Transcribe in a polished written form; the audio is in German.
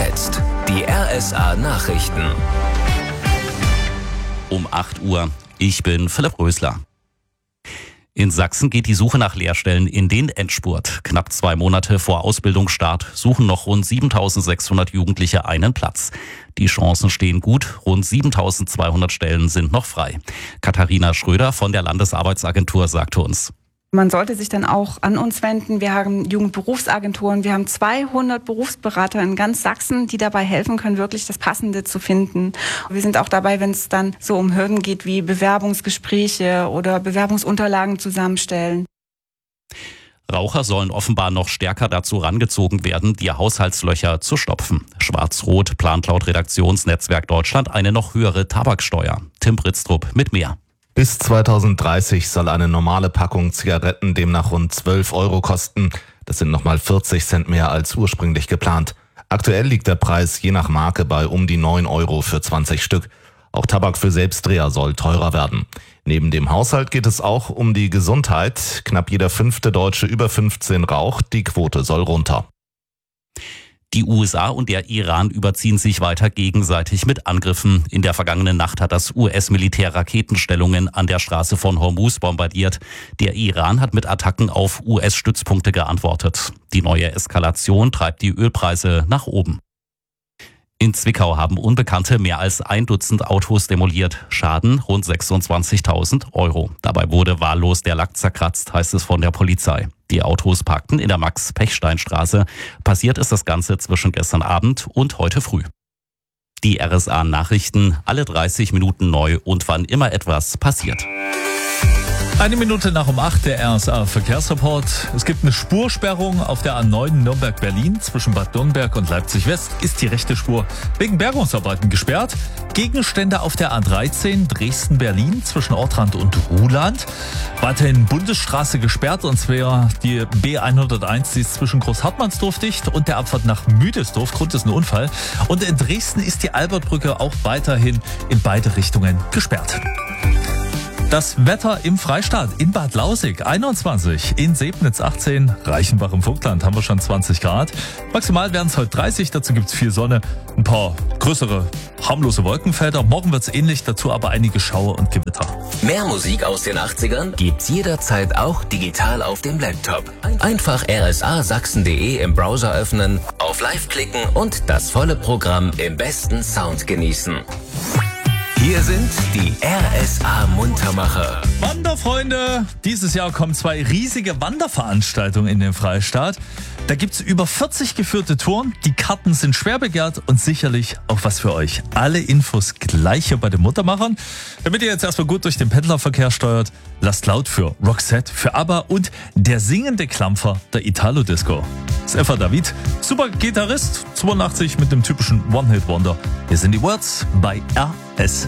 jetzt die RSA Nachrichten. Um 8 Uhr. Ich bin Philipp Rösler. In Sachsen geht die Suche nach Lehrstellen in den Endspurt. Knapp 2 Monate vor Ausbildungsstart suchen noch rund 7.600 Jugendliche einen Platz. Die Chancen stehen gut, rund 7.200 Stellen sind noch frei. Katharina Schröder von der Landesarbeitsagentur sagte uns: Man sollte sich dann auch an uns wenden. Wir haben Jugendberufsagenturen, wir haben 200 Berufsberater in ganz Sachsen, die dabei helfen können, wirklich das Passende zu finden. Wir sind auch dabei, wenn es dann so um Hürden geht wie Bewerbungsgespräche oder Bewerbungsunterlagen zusammenstellen. Raucher sollen offenbar noch stärker dazu rangezogen werden, die Haushaltslöcher zu stopfen. Schwarz-Rot plant laut Redaktionsnetzwerk Deutschland eine noch höhere Tabaksteuer. Tim Britztrup mit mehr. Bis 2030 soll eine normale Packung Zigaretten demnach rund 12 € kosten. Das sind nochmal 40 Cent mehr als ursprünglich geplant. Aktuell liegt der Preis je nach Marke bei um die 9 € für 20 Stück. Auch Tabak für Selbstdreher soll teurer werden. Neben dem Haushalt geht es auch um die Gesundheit. Knapp jeder 5. Deutsche über 15 raucht. Die Quote soll runter. Die USA und der Iran überziehen sich weiter gegenseitig mit Angriffen. In der vergangenen Nacht hat das US-Militär Raketenstellungen an der Straße von Hormuz bombardiert. Der Iran hat mit Attacken auf US-Stützpunkte geantwortet. Die neue Eskalation treibt die Ölpreise nach oben. In Zwickau haben Unbekannte mehr als 1 Dutzend Autos demoliert. Schaden rund 26.000 €. Dabei wurde wahllos der Lack zerkratzt, heißt es von der Polizei. Die Autos parkten in der Max-Pechstein-Straße. Passiert ist das Ganze zwischen gestern Abend und heute früh. Die RSA-Nachrichten, alle 30 Minuten neu und wann immer etwas passiert. 1 Minute nach um 8, der RSA-Verkehrsreport. Es gibt eine Spursperrung auf der A9 Nürnberg-Berlin. Zwischen Bad Dürnberg und Leipzig-West ist die rechte Spur wegen Bergungsarbeiten gesperrt. Gegenstände auf der A13 Dresden-Berlin zwischen Ortrand und Ruhland. Weiterhin Bundesstraße gesperrt, und zwar die B101, die ist zwischen Großhartmannsdorf dicht und der Abfahrt nach Müdesdorf. Grund ist ein Unfall. Und in Dresden ist die Albertbrücke auch weiterhin in beide Richtungen gesperrt. Das Wetter im Freistaat: in Bad Lausick 21, in Sebnitz 18, Reichenbach im Vogtland haben wir schon 20 Grad. Maximal werden es heute 30, dazu gibt es viel Sonne, ein paar größere, harmlose Wolkenfelder. Morgen wird es ähnlich, dazu aber einige Schauer und Gewitter. Mehr Musik aus den 80ern gibt's jederzeit auch digital auf dem Laptop. Einfach rsasachsen.de im Browser öffnen, auf Live klicken und das volle Programm im besten Sound genießen. Hier sind die RSA-Muntermacher. Wanderfreunde, dieses Jahr kommen 2 riesige Wanderveranstaltungen in den Freistaat. Da gibt's über 40 geführte Touren, die Karten sind schwer begehrt und sicherlich auch was für euch. Alle Infos gleich hier bei den Muntermachern. Damit ihr jetzt erstmal gut durch den Pendlerverkehr steuert, lasst laut für Roxette, für ABBA und der singende Klampfer der Italo-Disco. Sefa David, super Gitarrist, 82 mit dem typischen One-Hit-Wonder. Hier sind die Words bei RSA.